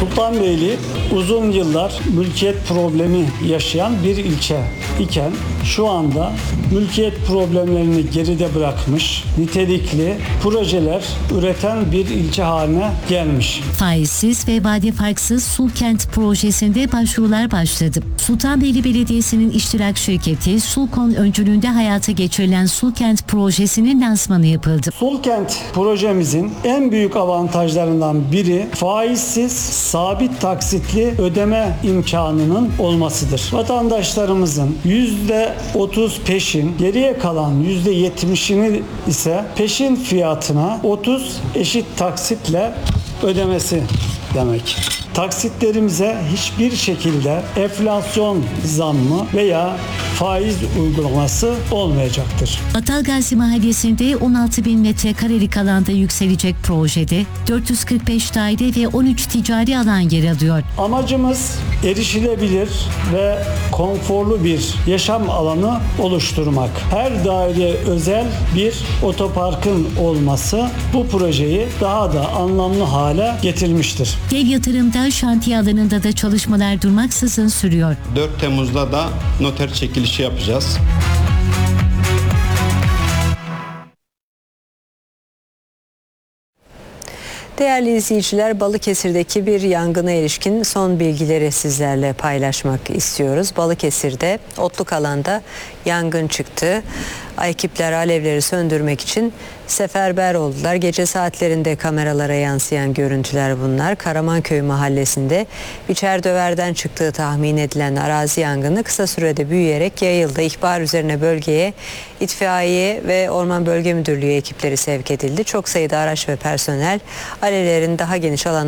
Sultanbeyli uzun yıllar mülkiyet problemi yaşayan bir ilçe iken şu anda mülkiyet problemlerini geride bırakmış, nitelikli projeler üreten bir ilçe haline gelmiş. Faizsiz ve vade farksız Sulkent projesinde başvurular başladı. Sultanbeyli Belediyesi'nin iştirak şirketi Sulkon öncülüğünde hayata geçirilen Sulkent projesinin lansmanı yapıldı. Sulkent projemizin en büyük avantajlarından biri faizsiz, sabit taksitli ödeme imkanının olmasıdır. Vatandaşlarımızın %30 peşin, geriye kalan %70'ini ise peşin fiyatına 30 eşit taksitle ödemesi demek. Taksitlerimize hiçbir şekilde enflasyon zammı veya faiz uygulaması olmayacaktır. Batalgazi Mahallesi'nde 16.000 metrekarelik alanda yükselecek projede 445 daire ve 13 ticari alan yer alıyor. Amacımız erişilebilir ve konforlu bir yaşam alanı oluşturmak. Her daire özel bir otoparkın olması bu projeyi daha da anlamlı hale getirmiştir. Dev yatırımda şantiye alanında da çalışmalar durmaksızın sürüyor. 4 Temmuz'da da noter çekilişi yapacağız. Değerli izleyiciler, Balıkesir'deki bir yangına ilişkin son bilgileri sizlerle paylaşmak istiyoruz. Balıkesir'de otluk alanda yangın çıktı. Ekipler alevleri söndürmek için seferber oldular. Gece saatlerinde kameralara yansıyan görüntüler bunlar. Karamanköy mahallesinde biçerdöverden çıktığı tahmin edilen arazi yangını kısa sürede büyüyerek yayıldı. İhbar üzerine bölgeye itfaiye ve Orman Bölge Müdürlüğü ekipleri sevk edildi. Çok sayıda araç ve personel alevlerin daha geniş alan